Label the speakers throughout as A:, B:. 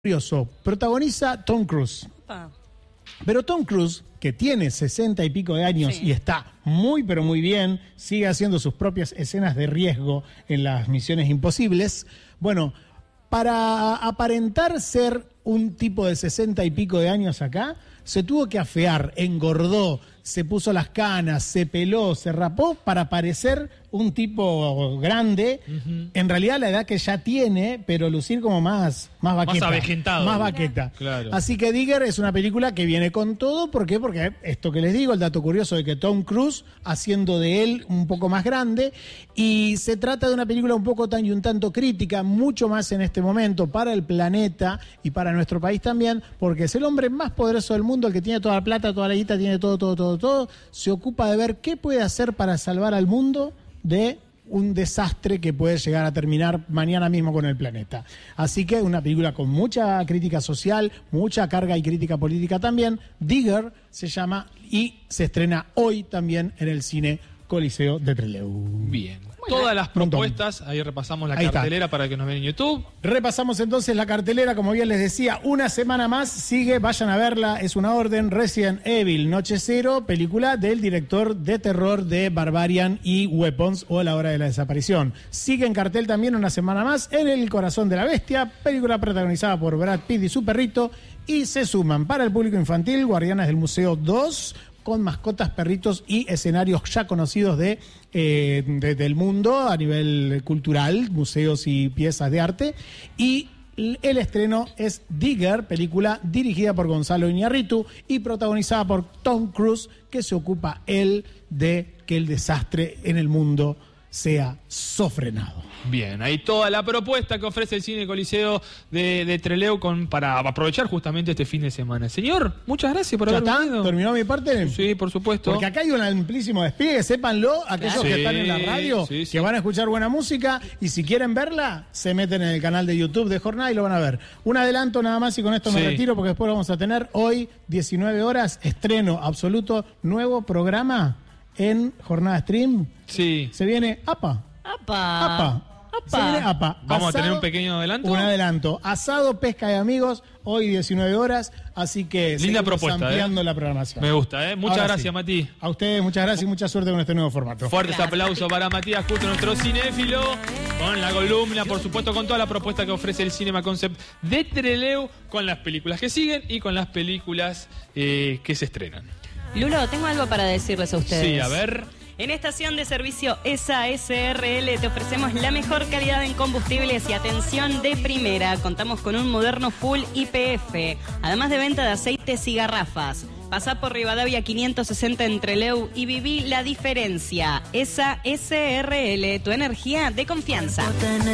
A: Curioso, protagoniza Tom Cruise. Pero Tom Cruise, que tiene 60 y pico de años y está muy pero muy bien, sigue haciendo sus propias escenas de riesgo en las Misiones Imposibles. Bueno, para aparentar ser un tipo de 60 y pico de años acá, se tuvo que afear, engordó, se puso las canas, se peló, se rapó para parecer un tipo grande. En realidad la edad que ya tiene, pero lucir como más vaqueta.
B: Más avejentado.
A: Más vaqueta.
B: Claro.
A: Así que Digger es una película que viene con todo. ¿Por qué? Porque esto que les digo, el dato curioso de que Tom Cruise haciendo de él un poco más grande. Y se trata de una película un poco tan y un tanto crítica, mucho más en este momento para el planeta y para nuestro país también, porque es el hombre más poderoso del mundo, el que tiene toda la plata, toda la guita, tiene todo. Se ocupa de ver qué puede hacer para salvar al mundo de un desastre que puede llegar a terminar mañana mismo con el planeta. Así que una película con mucha crítica social, mucha carga y crítica política también. Digger se llama y se estrena hoy también en el cine Coliseo de Trelew.
B: Bien. Todas las propuestas, ahí repasamos la cartelera para que nos vean en YouTube.
A: Repasamos entonces la cartelera, como bien les decía, una semana más sigue, vayan a verla, es una orden, Resident Evil, Noche Cero, película del director de terror de Barbarian y Weapons o La Hora de la Desaparición. Sigue en cartel también una semana más En el Corazón de la Bestia, película protagonizada por Brad Pitt y su perrito, y se suman para el público infantil Guardianes del Museo 2, con mascotas, perritos y escenarios ya conocidos del mundo a nivel cultural, museos y piezas de arte. Y el estreno es Digger, película dirigida por Gonzalo Iñárritu y protagonizada por Tom Cruise, que se ocupa él de que el desastre en el mundo sea sofrenado.
B: Bien, ahí toda la propuesta que ofrece el Cine Coliseo de Trelew para aprovechar justamente este fin de semana. Señor, muchas gracias por haber venido.
A: ¿Terminó mi parte?
B: Sí, por supuesto.
A: Porque acá hay un amplísimo despliegue, sépanlo, aquellos que están en la radio, que van a escuchar buena música, y si quieren verla, se meten en el canal de YouTube de Jornada y lo van a ver. Un adelanto nada más y con esto me retiro, porque después lo vamos a tener hoy, 19 horas, estreno absoluto, nuevo programa en Jornada Stream.
B: Sí.
A: Se viene APA. Se viene APA.
B: Vamos
A: Asado,
B: a tener un pequeño adelanto.
A: Un adelanto. Asado, pesca y amigos, hoy 19 horas, así que
B: linda propuesta,
A: ampliando la programación.
B: Me gusta, Muchas gracias, Mati.
A: A ustedes, muchas gracias y mucha suerte con este nuevo formato.
B: Fuertes aplausos para Matías Justo, nuestro cinéfilo, con la columna, por supuesto, con toda la propuesta que ofrece el Cinema Concept de Trelew, con las películas que siguen y con las películas que se estrenan.
C: Lulo, tengo algo para decirles a ustedes.
B: Sí, a ver.
C: En estación de servicio ESA SRL te ofrecemos la mejor calidad en combustibles y atención de primera. Contamos con un moderno full YPF, además de venta de aceites y garrafas. Pasá por Rivadavia 560 en Trelew y viví la diferencia. ESA SRL, tu energía de confianza.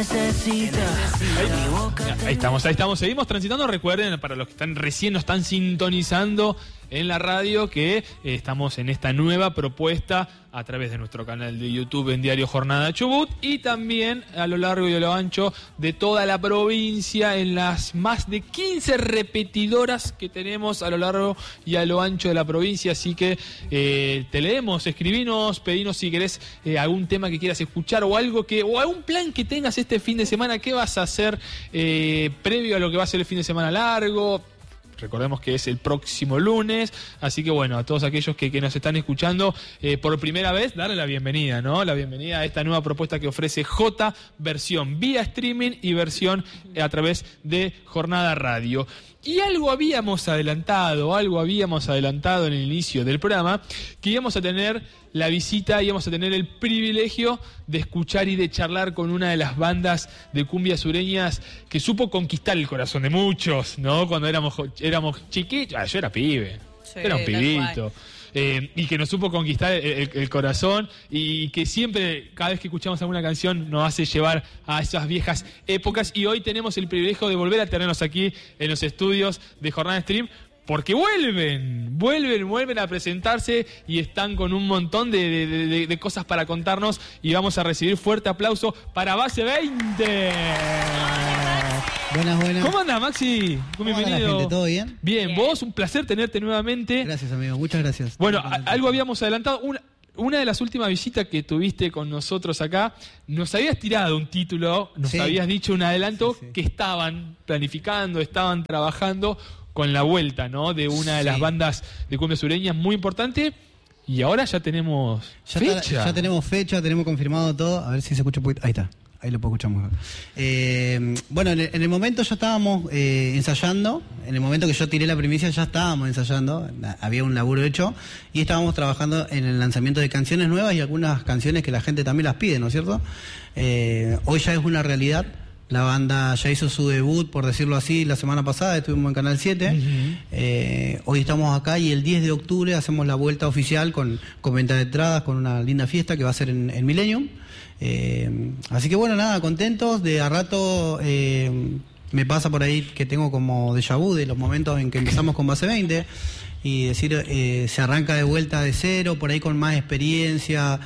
B: Ahí estamos. Seguimos transitando. Recuerden, para los que recién nos están sintonizando en la radio, que estamos en esta nueva propuesta a través de nuestro canal de YouTube en Diario Jornada Chubut, y también a lo largo y a lo ancho de toda la provincia en las más de 15 repetidoras que tenemos a lo largo y a lo ancho de la provincia. Así que te leemos, escribinos, pedinos si querés algún tema que quieras escuchar o algún plan que tengas este fin de semana. ¿Qué vas a hacer previo a lo que va a ser el fin de semana largo? Recordemos que es el próximo lunes, así que bueno, a todos aquellos que nos están escuchando por primera vez, darle la bienvenida, ¿no? La bienvenida a esta nueva propuesta que ofrece J, versión vía streaming y versión a través de Jornada Radio. Y algo habíamos adelantado en el inicio del programa, que íbamos a tener la visita, íbamos a tener el privilegio de escuchar y de charlar con una de las bandas de cumbia sureñas que supo conquistar el corazón de muchos, ¿no? Cuando éramos chiquitos, yo era pibe, era un pibito. Y que nos supo conquistar el corazón, y que siempre, cada vez que escuchamos alguna canción, nos hace llevar a esas viejas épocas. Y hoy tenemos el privilegio de volver a tenernos aquí en los estudios de Jornada Stream, porque vuelven a presentarse y están con un montón de cosas para contarnos, y vamos a recibir fuerte aplauso para Base 20.
D: Buenas.
B: ¿Cómo andas, Maxi? Bienvenido.
D: Gente? ¿Todo bien?
B: Bien, vos, un placer tenerte nuevamente.
D: Gracias, amigo, muchas gracias.
B: Bueno, algo habíamos adelantado, una de las últimas visitas que tuviste con nosotros acá, nos habías tirado un título, nos habías dicho un adelanto que estaban planificando, estaban trabajando con la vuelta, ¿no? De una de las bandas de cumbia sureñas muy importante. Y ahora ya tenemos fecha.
D: Ya tenemos fecha, tenemos confirmado todo. A ver si se escucha un poquito. Ahí está. Ahí lo puedo escuchar mejor. Bueno, en el momento ya estábamos ensayando. En el momento que yo tiré la primicia ya estábamos ensayando. Había un laburo hecho. Y estábamos trabajando en el lanzamiento de canciones nuevas y algunas canciones que la gente también las pide, ¿no es cierto? Hoy ya es una realidad. La banda ya hizo su debut, por decirlo así, la semana pasada, estuvimos en Canal 7. Hoy estamos acá y el 10 de octubre hacemos la vuelta oficial con venta de entradas, con una linda fiesta que va a ser en Millennium. Así que bueno, nada, contentos. De a rato me pasa por ahí que tengo como déjà vu de los momentos en que empezamos con Base 20 y decir, se arranca de vuelta de cero, por ahí con más experiencia,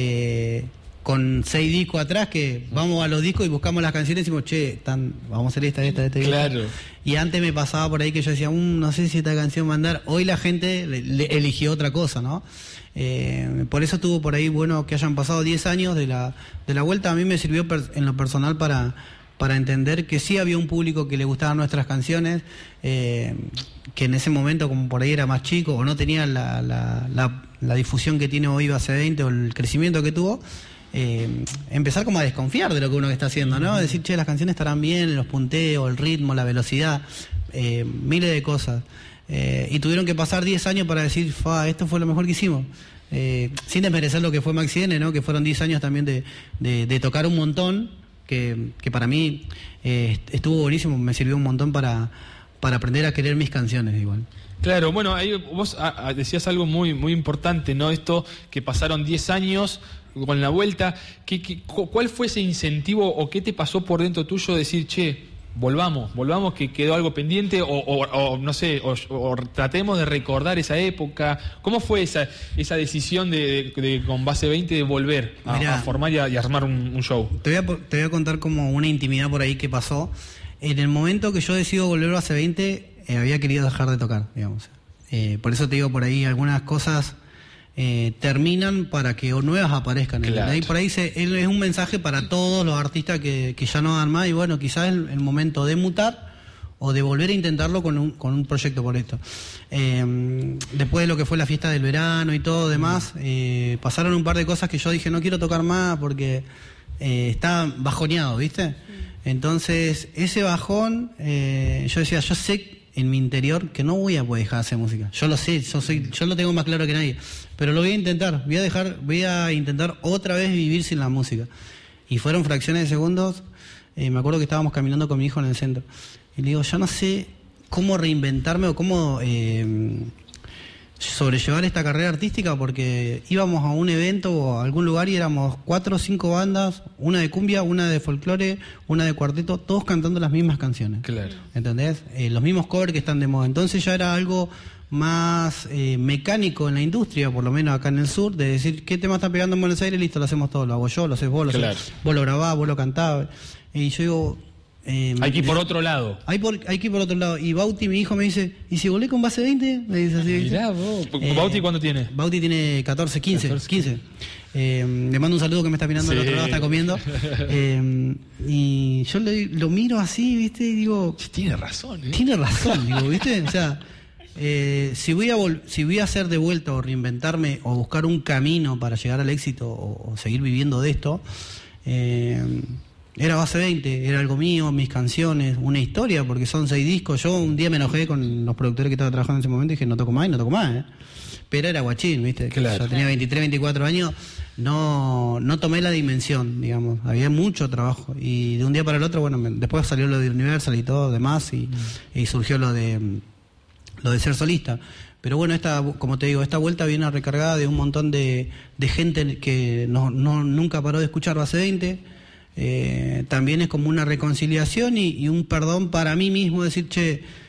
D: con 6 discos atrás, que vamos a los discos y buscamos las canciones y decimos, vamos a hacer esta.
B: Claro.
D: Y antes me pasaba por ahí que yo decía, no sé si esta canción va a andar. Hoy la gente le eligió otra cosa, ¿no? Por eso estuvo por ahí bueno que hayan pasado 10 años de la vuelta. A mí me sirvió en lo personal para entender que sí había un público que le gustaban nuestras canciones, que en ese momento, como por ahí era más chico o no tenía la difusión que tiene hoy Base 20 o el crecimiento que tuvo, empezar como a desconfiar de lo que uno está haciendo, ¿no? Decir, las canciones estarán bien, los punteos, el ritmo, la velocidad, miles de cosas. Y tuvieron que pasar 10 años para decir, esto fue lo mejor que hicimos. Sin desmerecer lo que fue Maxi N, ¿no? Que fueron 10 años también de tocar un montón, que para mí estuvo buenísimo, me sirvió un montón para aprender a querer mis canciones igual.
B: Claro, bueno, ahí vos decías algo muy, muy importante, ¿no? Esto que pasaron 10 años con la vuelta. ¿Cuál fue ese incentivo o qué te pasó por dentro tuyo de decir, volvamos, que quedó algo pendiente o no sé, o tratemos de recordar esa época? ¿Cómo fue esa decisión de con Base 20 de volver a formar y a armar un show? Te
D: voy a contar como una intimidad por ahí que pasó. En el momento que yo decido volver a Base 20, había querido dejar de tocar, digamos. Por eso te digo, por ahí algunas cosas terminan para que nuevas aparezcan. Claro. Ahí por ahí es un mensaje para todos los artistas que ya no dan más, y bueno, quizás es el momento de mutar o de volver a intentarlo con un proyecto por esto. Después de lo que fue la fiesta del verano y todo demás, pasaron un par de cosas que yo dije, no quiero tocar más porque estaba bajoneado, ¿viste? Entonces, ese bajón, yo decía, yo sé en mi interior que no voy a poder dejar de hacer música. Yo lo sé, yo lo tengo más claro que nadie. Pero lo voy a intentar, voy a intentar otra vez vivir sin la música. Y fueron fracciones de segundos. Me acuerdo que estábamos caminando con mi hijo en el centro. Y le digo, yo no sé cómo reinventarme o cómo sobrellevar esta carrera artística, porque íbamos a un evento o a algún lugar y éramos 4 o 5 bandas, una de cumbia, una de folclore, una de cuarteto, todos cantando las mismas canciones.
B: Claro.
D: ¿Entendés? Los mismos covers que están de moda. Entonces ya era algo más mecánico en la industria, por lo menos acá en el sur, de decir, ¿qué tema está pegando en Buenos Aires? Listo, lo hacemos todo, lo hago yo, lo haces vos, vos lo grabás, vos lo cantás. Y yo digo...
B: hay que ir por otro lado.
D: Hay que ir por otro lado. Y Bauti, mi hijo, me dice, ¿y si volé con Base 20? Me dice así.
B: Mirá vos. ¿Bauti cuánto tiene?
D: Bauti tiene 15. Le mando un saludo que me está mirando del otro lado, está comiendo. Y yo lo miro así, ¿viste? Y digo...
B: Tiene razón,
D: digo, ¿viste? O sea, si voy a hacer de vuelta o reinventarme o buscar un camino para llegar al éxito o seguir viviendo de esto... era Base 20, era algo mío, mis canciones, una historia, porque son 6 discos. Yo un día me enojé con los productores que estaban trabajando en ese momento y dije, no toco más. Pero era guachín, ¿viste?
B: Claro.
D: Yo tenía 23, 24 años, no tomé la dimensión, digamos. Había mucho trabajo. Y de un día para el otro, bueno, después salió lo de Universal y todo demás, y surgió lo de ser solista. Pero bueno, como te digo, esta vuelta viene recargada de un montón de gente que nunca paró de escuchar Base 20. También es como una reconciliación y un perdón para mí mismo, decir,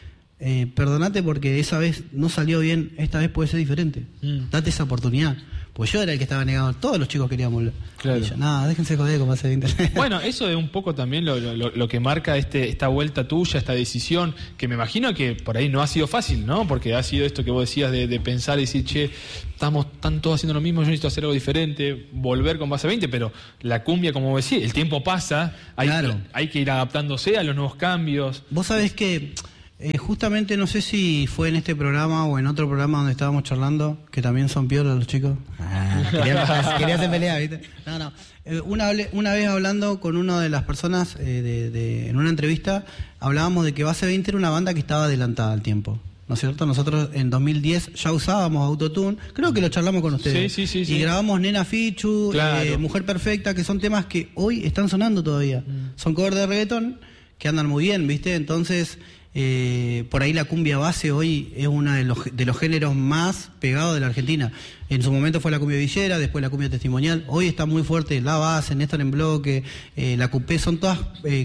D: perdonate porque esa vez no salió bien, esta vez puede ser diferente. Date esa oportunidad, Pues yo era el que estaba negado, todos los chicos querían volver.
B: Claro.
D: Y yo, no, déjense joder con Base 20.
B: Bueno, eso es un poco también lo que marca esta vuelta tuya, esta decisión, que me imagino que por ahí no ha sido fácil, ¿no? Porque ha sido esto que vos decías de pensar y decir, che, están todos haciendo lo mismo, yo necesito hacer algo diferente, volver con Base 20, pero la cumbia, como vos decís, el tiempo pasa, hay que ir adaptándose a los nuevos cambios.
D: Vos sabés que justamente no sé si fue en este programa o en otro programa donde estábamos charlando, que también son piolos los chicos. Quería hacer pelea, ¿viste? No. Una vez hablando con una de las personas en una entrevista, hablábamos de que Base 20 era una banda que estaba adelantada al tiempo. ¿No es cierto? Nosotros en 2010 ya usábamos Autotune, creo que lo charlamos con ustedes.
B: Sí.
D: Y grabamos Nena Fichu,
B: claro.
D: Mujer Perfecta, que son temas que hoy están sonando todavía. Son covers de reggaetón que andan muy bien, ¿viste? Entonces, por ahí la cumbia base hoy es uno de los géneros más pegados de la Argentina. En su momento fue la cumbia villera, después la cumbia testimonial. Hoy está muy fuerte la base, Néstor en Bloque, la Cupé, son todas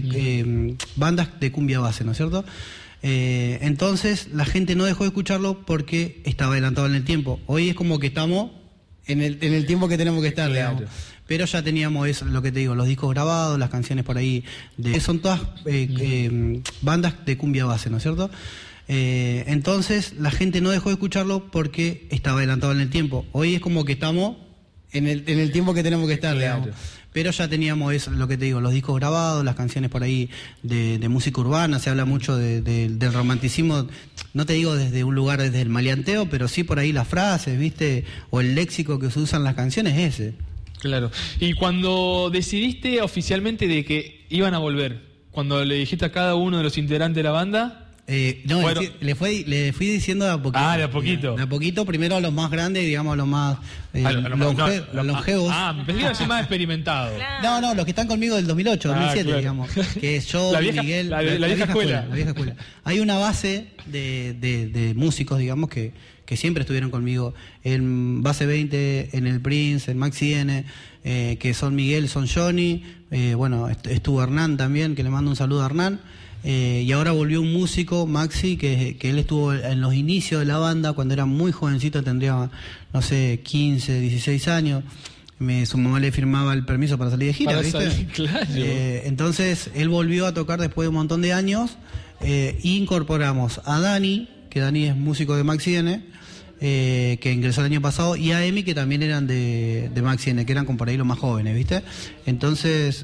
D: bandas de cumbia base, ¿no es cierto? Entonces la gente no dejó de escucharlo porque estaba adelantado en el tiempo. Hoy es como que estamos en el tiempo que tenemos que estar,
B: claro.
D: digamos. Pero ya teníamos eso, lo que te digo, los discos grabados, las canciones por ahí, son todas bandas de cumbia base, ¿no es cierto? Entonces la gente no dejó de escucharlo porque estaba adelantado en el tiempo. Hoy es como que estamos en el tiempo que tenemos que estar,
B: claro.
D: digamos. Pero ya teníamos eso, lo que te digo, los discos grabados, las canciones por ahí de música urbana, se habla mucho del romanticismo, no te digo desde un lugar desde el maleanteo, pero sí por ahí las frases, ¿viste? O el léxico que se usan las canciones es ese.
B: Claro. Y cuando decidiste oficialmente de que iban a volver, cuando le dijiste a cada uno de los integrantes de la banda...
D: No, le fui diciendo de a poquito.
B: Ah, de a poquito.
D: De a poquito, primero a los más grandes, digamos, a los más longevos.
B: Me pensé que iba a ser más experimentado.
C: Claro.
D: No, los que están conmigo del 2008, 2007,
B: claro.
D: digamos. Que es yo, Miguel...
B: La vieja escuela.
D: La vieja escuela. Hay una base de músicos, digamos, que siempre estuvieron conmigo en Base 20, en el Prince, en Maxi N, que son Miguel, son Johnny, bueno, estuvo Hernán también, que le mando un saludo a Hernán. Y ahora volvió un músico, Maxi, que él estuvo en los inicios de la banda, cuando era muy jovencito, tendría, no sé, 15, 16 años. Su mamá le firmaba el permiso para salir de gira, ¿viste?
B: Claro.
D: Entonces, él volvió a tocar después de un montón de años. Incorporamos a Dani, que Dani es músico de Maxi N, que ingresó el año pasado, y a Emi, que también eran de Maxi N, que eran como por ahí los más jóvenes, ¿viste? Entonces...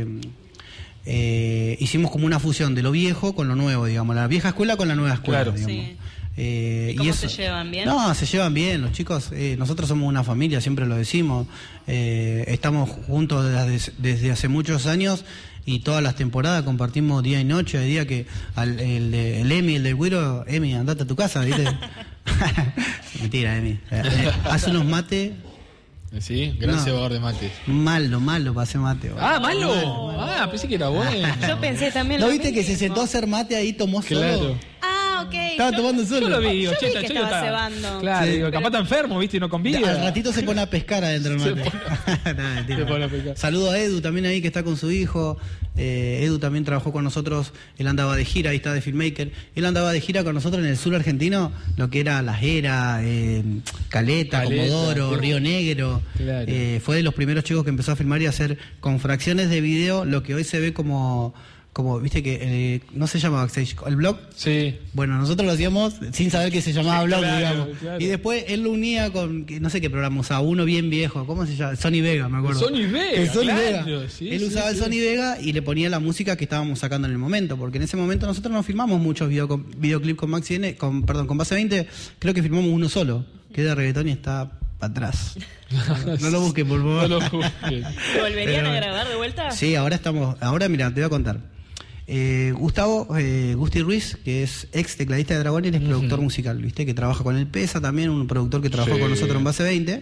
D: hicimos como una fusión de lo viejo con lo nuevo, digamos, la vieja escuela con la nueva escuela,
B: claro.
D: digamos.
C: Sí. ¿Y cómo se llevan bien?
D: No, se llevan bien los chicos. Nosotros somos una familia, siempre lo decimos. Estamos juntos desde hace muchos años y todas las temporadas compartimos día y noche. El día que el Emi, el del Güiro, Emi, andate a tu casa, ¿viste? Mentira, Emi. Hace unos mates.
B: Sí, gran cebador de mate.
D: Malo para hacer mate.
B: ¿Malo? Pensé que era bueno.
C: Yo pensé también.
D: ¿No viste que se sentó a hacer mate ahí, tomó solo?
C: Ah, ok.
D: Estaba tomando solo.
B: Yo lo vi,
C: Yo vi que
B: Cheta,
C: estaba cebando.
B: Claro,
D: Sí,
B: digo,
C: pero-
B: capaz está enfermo, ¿viste? Y no convida.
D: Al ratito se pone a pescar adentro del mate. Nah, mentira.
B: Se pone a pescar.
D: Saludo a Edu también ahí que está con su hijo. Edu también trabajó con nosotros. Él andaba de gira, ahí está de filmmaker. Él andaba de gira con nosotros en el sur argentino, lo que era Las Heras, Caleta, Comodoro,
B: sí.
D: Río Negro.
B: Claro.
D: Fue de los primeros chicos que empezó a filmar y a hacer con fracciones de video lo que hoy se ve como viste que no se llama backstage, el blog.
B: Sí.
D: Bueno, nosotros lo hacíamos sin saber que se llamaba blog,
B: Claro,
D: digamos.
B: claro.
D: Y después él lo unía con, no sé qué programa usaba, uno bien viejo, ¿cómo se llama? Sony Vega, me acuerdo.
B: Sony Vega,
D: El Sony
B: claro,
D: Vega.
B: sí,
D: Él
B: sí,
D: usaba el
B: sí.
D: Sony Vega y le ponía la música que estábamos sacando en el momento, porque en ese momento nosotros no filmamos muchos videoclips con Maxi N, con Base 20, creo que filmamos uno solo, que es de reggaetón y está para atrás. No lo busquen, por favor.
B: No lo busquen.
C: ¿Volverían
D: Pero-
C: a grabar de vuelta?
D: Sí, ahora mira, te voy a contar. Gustavo, Gusti Ruiz, que es ex tecladista de Dragón, él es productor musical, ¿viste? Que trabaja con el Pesa también, un productor que trabajó
B: Sí.
D: con nosotros en Base 20.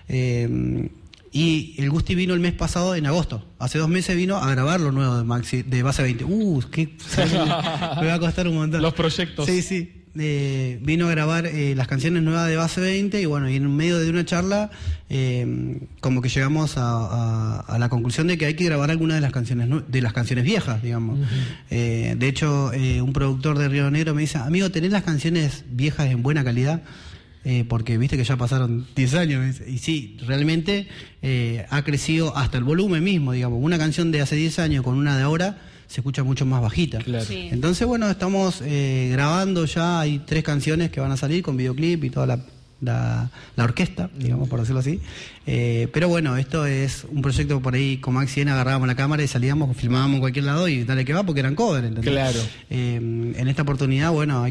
D: Y el Gusti vino el mes pasado, en agosto. Hace 2 meses vino a grabar lo nuevo de Base 20. Me va a costar un montón.
B: Los proyectos.
D: Sí. Vino a grabar las canciones nuevas de Base 20 y bueno, y en medio de una charla como que llegamos a la conclusión de que hay que grabar algunas de las canciones viejas, digamos. De hecho, un productor de Río Negro me dice, amigo, ¿tenés las canciones viejas en buena calidad? porque viste que ya pasaron 10 años. Y sí, realmente ha crecido hasta el volumen mismo, digamos. Una canción de hace 10 años con una de ahora se escucha mucho más bajita.
B: Claro.
C: Sí.
D: Entonces, bueno, estamos grabando ya, hay 3 canciones que van a salir con videoclip y toda la orquesta, digamos, por decirlo así. Pero bueno, esto es un proyecto por ahí, con Maxi N agarrábamos la cámara y salíamos, filmábamos en cualquier lado y dale que va, porque eran covers, ¿entendés?
B: Claro.
D: En esta oportunidad, bueno, hay